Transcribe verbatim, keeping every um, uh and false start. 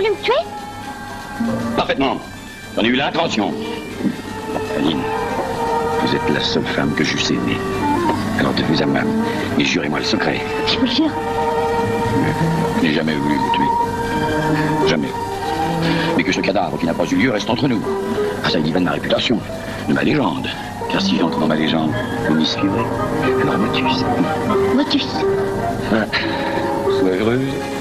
voulu me tuer? Parfaitement. J'en ai eu l'intention. Aline, vous êtes la seule femme que j'eusse aimée. Alors devez à moi et jurez-moi le secret. Je vous jure. Je n'ai jamais voulu vous tuer. Jamais. Mais que ce cadavre qui n'a pas eu lieu reste entre nous. Ah, ça y va de ma réputation, de ma légende. Car si j'entre dans ma légende, vous m'y suivrez. Alors motus. Motus. Ah, sois heureuse.